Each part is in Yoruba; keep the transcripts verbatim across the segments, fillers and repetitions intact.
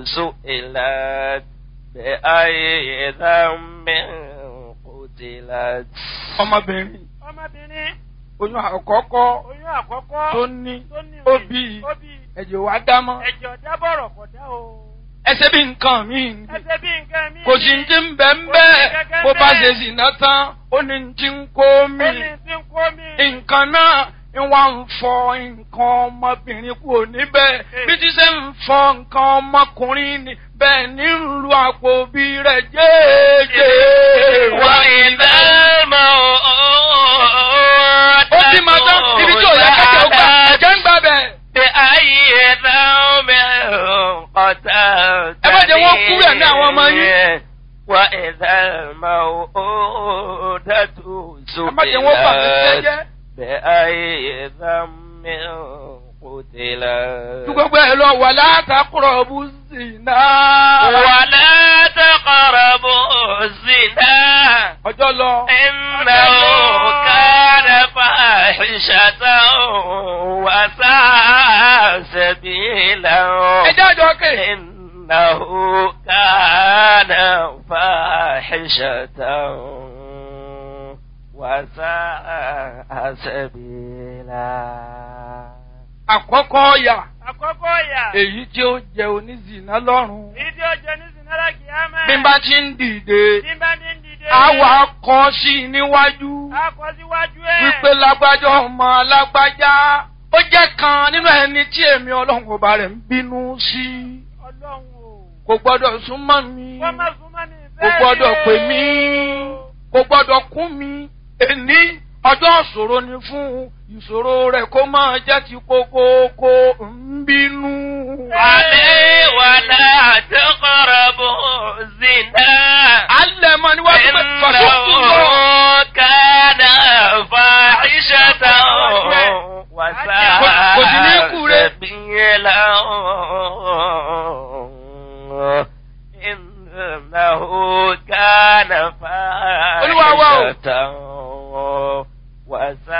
سئلت بأي ذنب قتلت. ọmọbìnrin ọmọbìnrin oyún àkọ́kọ́ oyún àkọ́kọ́ tó ní ó bí bí ẹ̀jẹ̀ wá dámọ́ ẹ̀jẹ̀ ọ̀dá bọ̀rọ̀ kọ̀ dá o. ẹsẹ̀ bí nǹkan mi ẹsẹ̀ bí nǹkan mi. kò sí ti ń bẹ̀ ń bẹ́ẹ̀ bó bá ṣe sì ná tán ó ní ti ń kó mi ó ní ti ń kó mi. nǹkan náà ń wá ń fọ nǹkan ọmọbìnrin kúrò níbẹ̀ bí ti ṣe ń fọ nǹkan ọmọkùnrin ni bẹ́ẹ̀ ní ń lu àpò bí rẹ̀ jẹ́ẹ́jẹ́. wà ìdámọ̀ ó bí màá tán ibi tí ò yẹ kẹ́kẹ́ ó gbà ẹ̀jẹ̀ ń gbà bẹ̀. bí ayé dáhùnmẹ́ ọ̀tá ẹ má jẹ́ wọ́n kúrò ní àwọn ọmọ yín. wà ìdámọ̀ ó dàtú sókè. ẹ má jẹ́ wọ́n bà mí jẹ́jẹ́. bí ayé dáhùnmẹ́ قتلت. gbogbo ẹ lọ wala taqrabu zina. wala taqrabu zina. ọjọ́ lọ. innahu kana fahishatan wa sa'a sabila. ẹ jẹ́ àjọ kè. innahu kana fahishatan wa sa'a sabila. àkọ́kọ́ ọ̀yà. àkọ́kọ́ ọ̀yà. èyí tí ó jẹ onízìnà lọ́rùn. èyí tí ó jẹ onízìnà lákìámẹ́. bí n bá ti ń dìde. bí n bá ti ń dìde. a wà kọ sí i níwájú. a kọ síwájú ẹ̀. wípé lágbájá ọmọ lágbájá ó jẹ́ kan nínú ẹni tí èmi ọlọ́run ọba rẹ̀ ń bínú sí. ọlọ́run o. kò gbọ́dọ̀ súnmọ́ mi. kò má súnmọ́ mi bẹ́ẹ̀ ni o. kò gbọ́dọ̀ pè mí. kò gbọ́dọ̀ kún mi. èní ọjọ́ ìṣòro ni fún ìṣòro rẹ̀ kó máa jẹ́ ti kókókó ń bínú. alẹ́ wàlá taqrabu zina. alẹ́ mọ níwájú pé fàṣọ́kù lọ. kana fahishatan wa sa'a sabila. innahu kana fahishatan wàsá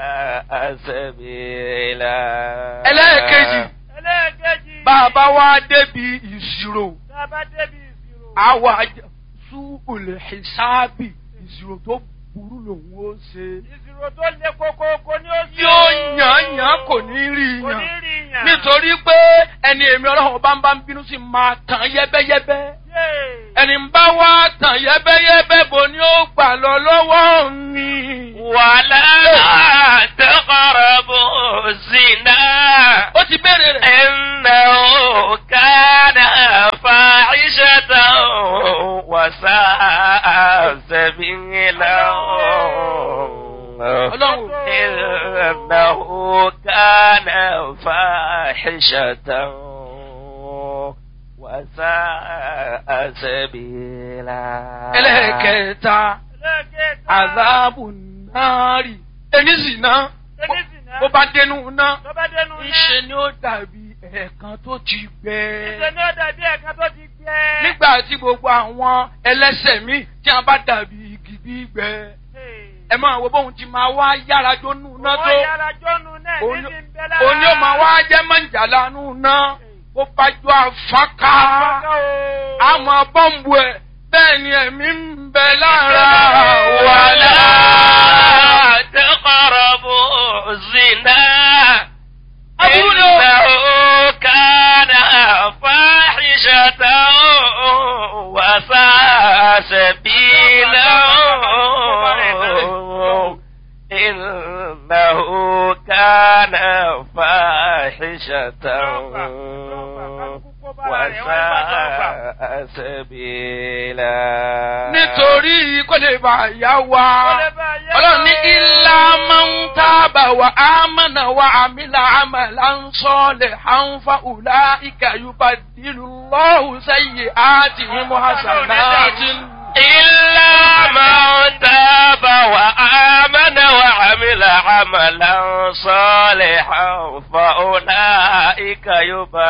àṣẹbìlà. ẹlẹ́ẹ̀kejì. ẹlẹ́ẹ̀kejì. bàbá wa débi ìṣirò. bàbá débi ìṣirò. àwa su'ul hisabi ìṣirò tó burú lòun ó ṣe. ìṣirò tó le koko kò ní ó ṣe. yóò yàn yàn kò ní rí yàn. kò ní rí yàn. nítorí pé ẹni èmi ọlọ́run bá ń bá ń bínú sí máa tàn yẹ́bẹ́yẹ́bẹ́. ẹni ń bá wá tàn yẹ́bẹ́yẹ́bẹ́ bo ni ó gbà lọ lọ́wọ́ mi. wàlá taqrabu zina. ó ti bẹ̀rẹ̀ rẹ̀. innahu kana fahishatan wa sa'a sabila. innahu kana fahishatan wa sa'a sabila. ẹlẹ́kẹta. àzáàbù náàrí. ẹni zìnà. bó bá dénú ná. ìṣe ni ó dàbí ẹ̀ẹ̀kan tó ti gbẹ. ìṣe ni ó dàbí ẹ̀ẹ̀kan tó ti gbẹ. nígbà tí gbogbo àwọn ẹlẹ́ṣẹ̀ mi tí a bá dàbí igi gbígbẹ. ẹ máa wo bóun ti máa wá yára jónú ná tó. wọ́n yára jónú náà ní ti ń bẹ lára. òní ó máa wá jẹ́ mọ̀jàlá nù ná. bó bá jọ àfákà. àmọ́ bọ́ǹbù ẹ̀ bẹ́ẹ̀ ni ẹ̀mí ń bẹ lára. wàlá taqrabu zina. innahu kana fahishatan wa sa'a sabila. innahu kana fahishatan wa sa'a sabila. nítorí kó lè bá yá wa ọlọ́run ní illa man taba wa amana wa amila amalan salihan fa ulaika yubaddilu Allahu sayyi'atihim hasanatin. illa man taba wa amana wa amila amalan salihan fa ulaika yubaddilu